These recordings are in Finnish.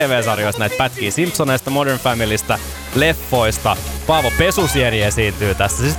TV-sarjoista näitä pätkiä Simpsoneista, Modern Familystä, leffoista. Paavo Pesusieni esiintyy tässä. Siis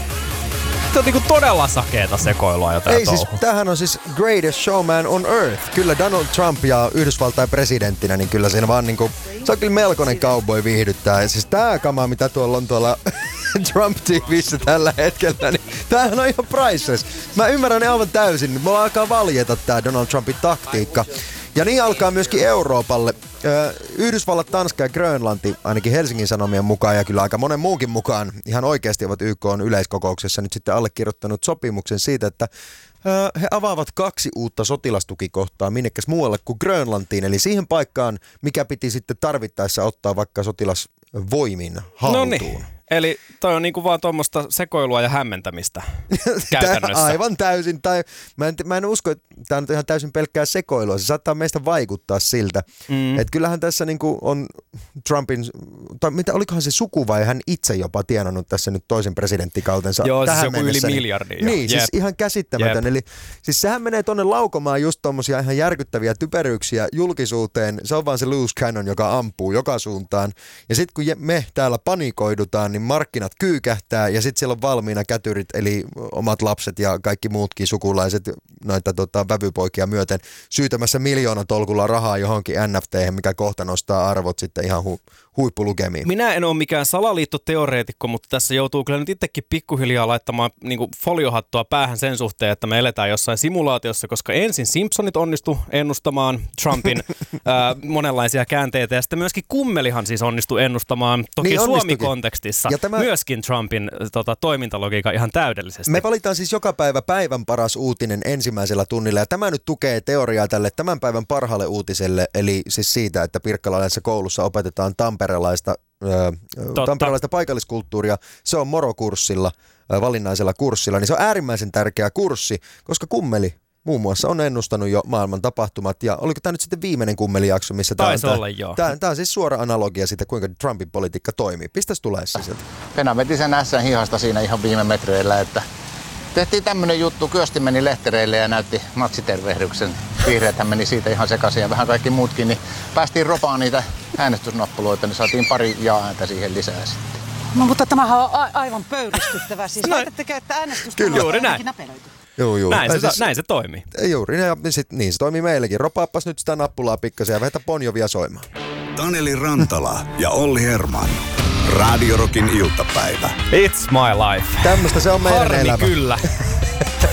se on niinku todella sakeeta sekoilua jotain Ei siis, tämähän on siis greatest showman on earth. Kyllä Donald Trump ja Yhdysvaltain presidenttinä, niin kyllä siinä vaan niinku, se on kyllä melkoinen cowboy viihdyttää. Ja siis tää kama, mitä tuolla on tuolla Trump TV:ssä tällä hetkellä, niin tämähän on ihan priceless. Mä ymmärrän ne aivan täysin. Mulla alkaa valjeta tää Donald Trumpin taktiikka. Ja niin alkaa myöskin Euroopalle. Yhdysvallat, Tanska ja Grönlanti, ainakin Helsingin Sanomien mukaan ja kyllä aika monen muunkin mukaan, ihan oikeasti ovat YK:n yleiskokouksessa nyt sitten allekirjoittanut sopimuksen siitä, että he avaavat 2 uutta sotilastukikohtaa minnekäs muualle kuin Grönlantiin, eli siihen paikkaan, mikä piti sitten tarvittaessa ottaa vaikka sotilasvoimin haltuun. Noniin. Eli toi on niinku vaan tuommoista sekoilua ja hämmentämistä käytännössä. Aivan täysin. Tai mä en usko, että tämä on ihan täysin pelkkää sekoilua. Se saattaa meistä vaikuttaa siltä. Että kyllähän tässä niinku on Trumpin, tai mitä olikohan se suku vai hän itse jopa tienannut tässä nyt toisen presidenttikautensa. Joo, tähän siis joku mennessä. yli miljardia. Niin, siis ihan käsittämätön. Eli siis sehän menee tonne laukomaan just tommosia ihan järkyttäviä typeryyksiä julkisuuteen. Se on vaan se loose cannon, joka ampuu joka suuntaan. Ja sitten kun me täällä panikoidutaan, niin markkinat kyykähtää ja sitten siellä on valmiina kätyrit, eli omat lapset ja kaikki muutkin sukulaiset noita vävypoikia myöten syytämässä miljoonatolkulla rahaa johonkin NFT:hen, mikä kohta nostaa arvot sitten ihan huippulukemiin. Minä en ole mikään salaliittoteoreetikko, mutta tässä joutuu kyllä nyt itsekin pikkuhiljaa laittamaan niinku foliohattua päähän sen suhteen, että me eletään jossain simulaatiossa, koska ensin Simpsonit onnistu ennustamaan Trumpin monenlaisia käänteitä ja sitten myöskin Kummelihan siis onnistui ennustamaan, toki niin Suomi-kontekstissa, myöskin Trumpin toimintalogiikka ihan täydellisesti. Me valitaan siis joka päivä päivän paras uutinen ensimmäisellä tunnilla ja tämä nyt tukee teoriaa tälle tämän päivän parhaalle uutiselle, eli siis siitä, että pirkkalalaisessa koulussa opetetaan tamperelaista paikalliskulttuuria. Se on morokurssilla, valinnaisella kurssilla, niin se on äärimmäisen tärkeä kurssi, koska Kummeli muun muassa on ennustanut jo maailman tapahtumat, ja oliko tämä nyt sitten viimeinen Kummeli-jakso, missä tämä on siis suora analogia siitä, kuinka Trumpin politiikka toimii. Pistäs tulee se sieltä. Pena veti sen ässän hihasta siinä ihan viime metreillä, että tehtiin tämmönen juttu, Kyösti meni lehtereille ja näytti matsitervehdyksen. Vihreäthän meni siitä ihan sekaisin ja vähän kaikki muutkin, niin päästiin ropaan niitä äänestysnappuloita, niin saatiin pari jaa-ääntä siihen lisää sitten. No mutta tämähän on aivan pöyristyttävää. Siis laitatteko, että äänestysnappuloita on jotenkin näpelöity? Joo. Näin se toimii. Juuri, ja niin se toimii meillekin. Ropaappas nyt sitä nappulaa pikkasen ja vetä Bonjovia soimaan. Taneli Rantala ja Olli Herman. Radio Rockin iltapäivä. It's my life. Tämmöstä se on meidän elämä. Kyllä.